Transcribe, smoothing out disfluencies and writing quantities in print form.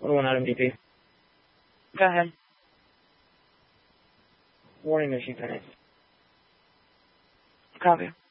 What do we want, MVP? Go ahead. Warning mission finished. Copy.